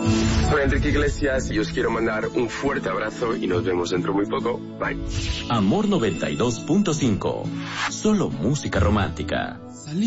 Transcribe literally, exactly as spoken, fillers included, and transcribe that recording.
Soy Enrique Iglesias y os quiero mandar un fuerte abrazo y nos vemos dentro muy poco. Bye. Amor noventa y dos punto cinco. Solo música romántica.